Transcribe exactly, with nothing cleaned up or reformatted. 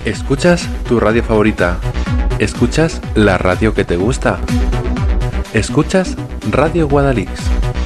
¿Escuchas tu radio favorita? ¿Escuchas la radio que te gusta? ¿Escuchas Radio Guadalix?